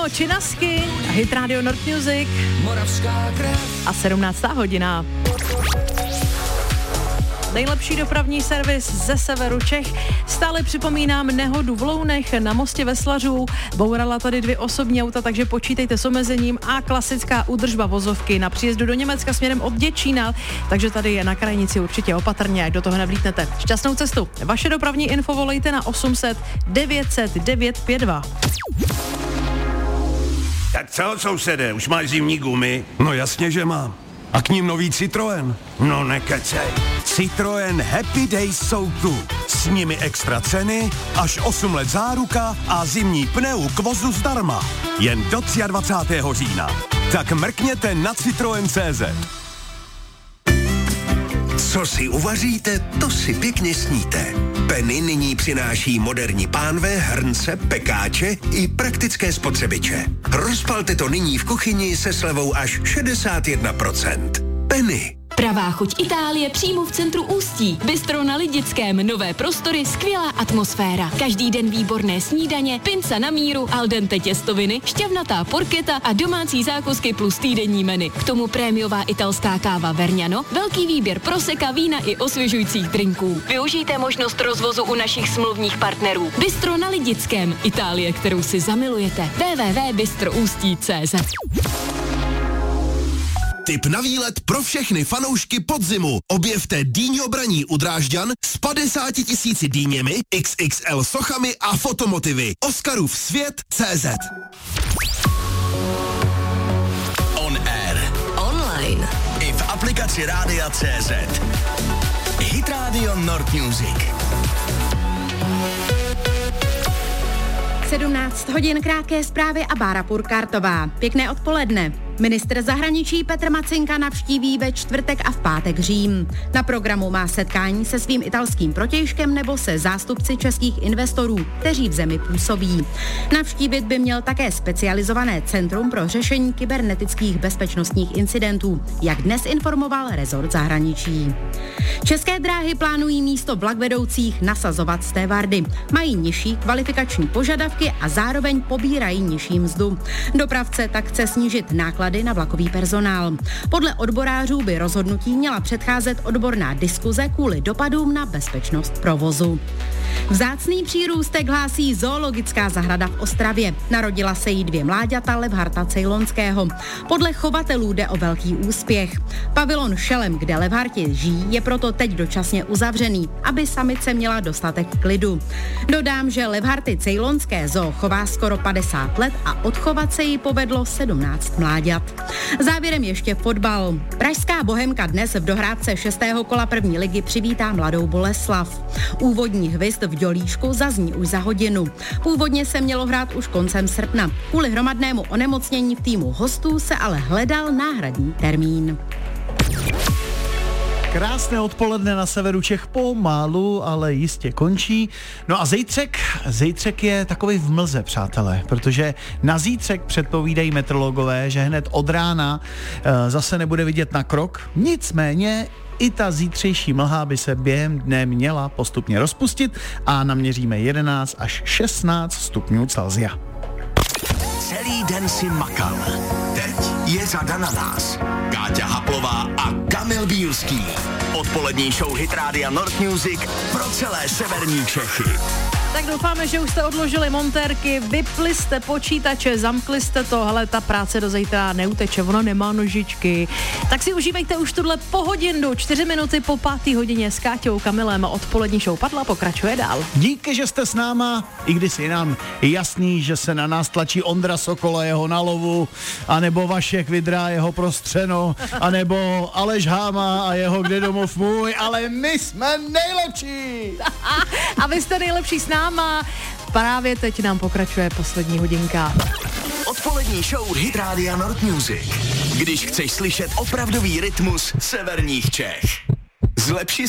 Bruno Činasky, Hit Radio Nord Music a 17. hodina. Nejlepší dopravní servis ze severu Čech. Stále připomínám nehodu v Lounech na mostě ve Slažů. Bourala tady 2 osobní auta, takže počítejte s omezením a klasická údržba vozovky na příjezdu do Německa směrem od Děčína. Takže tady je na krajnici určitě opatrně, ať do toho nevlítnete. Šťastnou cestu. Vaše dopravní info volejte na 800 900 952. Tak co, sousede, už máš zimní gumy? No jasně, že mám. A k ním nový Citroën. No nekecej. Citroën Happy Days jsou tu. S nimi extra ceny, až 8 let záruka a zimní pneu k vozu zdarma. Jen do 23. října. Tak mrkněte na Citroën.cz. Co si uvaříte, to si pěkně sníte. Penny nyní přináší moderní pánve, hrnce, pekáče i praktické spotřebiče. Rozpalte to nyní v kuchyni se slevou až 61%. Penny. Pravá chuť Itálie přímo v centru Ústí. Bistro na Lidickém, nové prostory, skvělá atmosféra. Každý den výborné snídaně, pinca na míru, al dente těstoviny, šťavnatá porketa a domácí zákusky plus týdenní menu. K tomu prémiová italská káva Vergnano, velký výběr proseka, vína i osvěžujících drinků. Využijte možnost rozvozu u našich smluvních partnerů. Bistro na Lidickém, Itálie, kterou si zamilujete. www.bistroustí.cz. Tip na výlet pro všechny fanoušky podzimu. Objevte Dýňo Braní u Drážďan s 50 000 dýněmi, XXL sochami a fotomotivy. Oscarův svět.cz. On air. Online. I v aplikaci Rádia.cz. Hit Radio Nord Music. 17 hodin, krátké zprávy a Bára Purkartová. Pěkné odpoledne. Ministr zahraničí Petr Macinka navštíví ve čtvrtek a v pátek Řím. Na programu má setkání se svým italským protějškem nebo se zástupci českých investorů, kteří v zemi působí. Navštívit by měl také specializované centrum pro řešení kybernetických bezpečnostních incidentů, jak dnes informoval rezort zahraničí. České dráhy plánují místo vlakvedoucích nasazovat stévardy. Mají nižší kvalifikační požadavky a zároveň pobírají nižší mzdu. Dopravce tak chce snížit náklady na vlakový personál. Podle odborářů by rozhodnutí měla předcházet odborná diskuze kvůli dopadům na bezpečnost provozu. Vzácný přírůstek hlásí zoologická zahrada v Ostravě. Narodila se jí 2 mláďata levharta ceylonského. Podle chovatelů jde o velký úspěch. Pavilon Šelem, kde levharti žijí, je proto teď dočasně uzavřený, aby samice měla dostatek klidu. Dodám, že levharty ceylonské zoo chová skoro 50 let a odchovat se jí povedlo 17 mláďat. Závěrem ještě fotbal. Pražská Bohemka dnes v dohrádce 6. kola první ligy přivítá Mladou Boleslav. Úvodní hvizd v Dělíšku zazní už za hodinu. Původně se mělo hrát už koncem srpna. Kvůli hromadnému onemocnění v týmu hostů se ale hledal náhradní termín. Krásné odpoledne na severu Čech pomalu, ale jistě končí. No a zítřek je takový v mlze, přátelé, protože na zítřek předpovídají meteorologové, že hned od rána zase nebude vidět na krok. Nicméně i ta zítřejší mlha by se během dne měla postupně rozpustit a naměříme 11 až 16 stupňů Celsia. Celý den si makal. Teď je řada na nás. Káťa Haplová a Kamil Bílský. Odpolední show Hit Rádia Nord Music pro celé severní Čechy. Tak doufáme, že už jste odložili montérky, vypli jste počítače, zamkli jste to, hele, ta práce do zítra neuteče, ona nemá nožičky. Tak si užívejte už tuhle pohodinu, 4 minuty po 5. hodině s Káťou, Kamilem. Odpolední show padla, pokračuje dál. Díky, že jste s náma, i když je nám jasný, že se na nás tlačí Ondra Sokola, jeho na lovu, anebo Vašek Vidra, jeho prostřeno, anebo Aleš Háma a jeho Kde domov můj, ale my jsme nejlepší. A vy jste nejlepší s náma. Právě teď nám pokračuje poslední hodinka. Odpolední show Hit Rádia Nord Music. Když chceš slyšet opravdový rytmus severních Čech. Zlepši